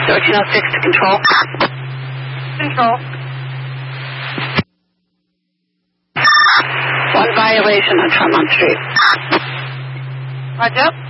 1306 to control. Control. One violation on Tremont Street. Roger.